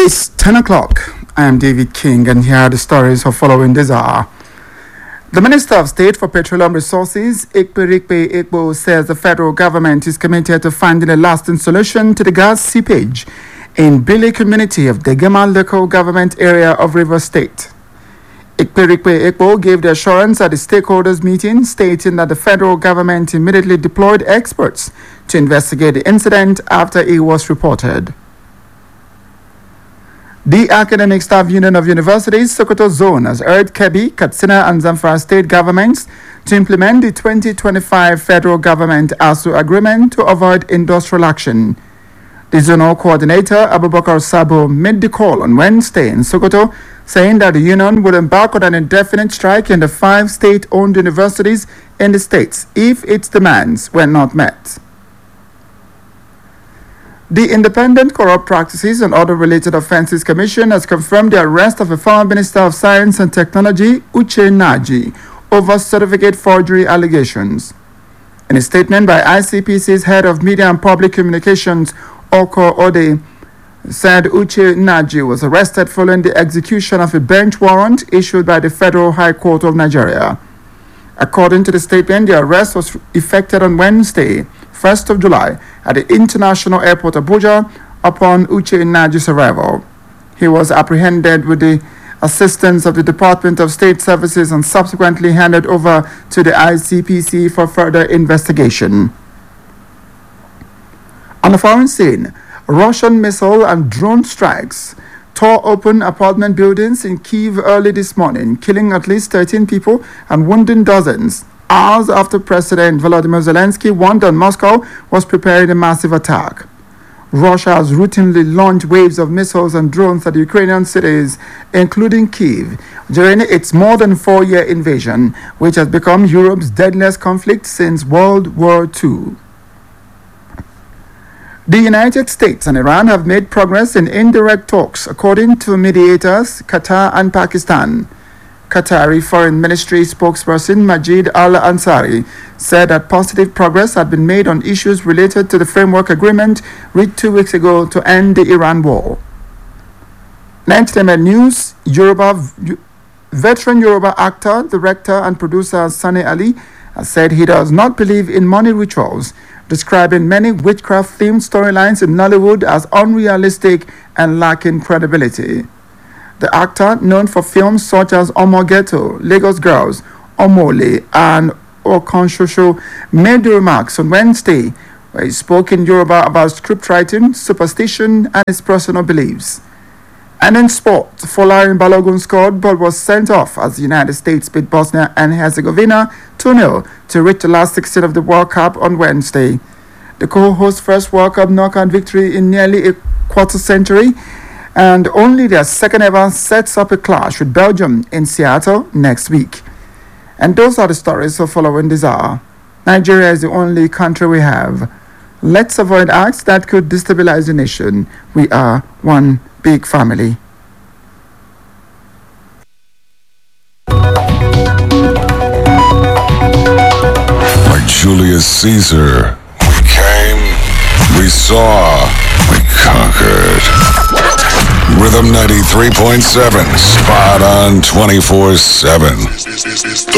It's 10 o'clock. I am David King, and here are the stories for following this hour. The Minister of State for Petroleum Resources, Ikperikpe Ekpo, says the federal government is committed to finding a lasting solution to the gas seepage in Bili community of Degema local government area of Rivers State. Ikperikpe Ekpo gave the assurance at the stakeholders meeting, stating that the federal government immediately deployed experts to investigate the incident after it was reported. The Academic Staff Union of Universities Sokoto Zone has urged Kebbi, Katsina and Zamfara state governments to implement the 2025 federal government ASU agreement to avoid industrial action. The zonal coordinator, Abubakar Sabo, made the call on Wednesday in Sokoto, saying that the union would embark on an indefinite strike in the 5 state-owned universities in the states if its demands were not met. The Independent Corrupt Practices and Other Related Offences Commission has confirmed the arrest of a former Minister of Science and Technology, Uche Naji, over certificate forgery allegations. In a statement by ICPC's Head of Media and Public Communications, Oko Ode, said Uche Naji was arrested following the execution of a bench warrant issued by the Federal High Court of Nigeria. According to the statement, the arrest was effected on Wednesday, 1st of July, at the International Airport Abuja upon Uche Naji's arrival. He was apprehended with the assistance of the Department of State Services and subsequently handed over to the ICPC for further investigation. On the foreign scene, Russian missile and drone strikes tore open apartment buildings in Kyiv early this morning, killing at least 13 people and wounding dozens, hours after President Volodymyr Zelensky warned that Moscow was preparing a massive attack. Russia has routinely launched waves of missiles and drones at Ukrainian cities, including Kyiv, during its more than 4-year invasion, which has become Europe's deadliest conflict since World War II. The United States and Iran have made progress in indirect talks, according to mediators Qatar and Pakistan. Qatari Foreign Ministry spokesperson Majid Al-Ansari said that positive progress had been made on issues related to the framework agreement reached 2 weeks ago to end the Iran war. In entertainment news, veteran Yoruba actor, director and producer Sani Ali has said he does not believe in money rituals, describing many witchcraft-themed storylines in Nollywood as unrealistic and lacking credibility. The actor, known for films such as Omo Ghetto, Lagos Girls, Omole, and Okonshosho, made the remarks on Wednesday, where he spoke in Yoruba about script writing, superstition, and his personal beliefs. And in sport, Folarin Balogun scored but was sent off as the United States beat Bosnia and Herzegovina 2-0 to reach the last 16 of the World Cup on Wednesday. The co-host's first World Cup knockout victory in nearly a quarter century, and only their second ever, sets up a clash with Belgium in Seattle next week. And those are the stories for following this hour. Nigeria is the only country we have. Let's avoid acts that could destabilize the nation. We are one big family. Like Julius Caesar, we came, we saw, we conquered. Rhythm 93.7, spot on 24/7.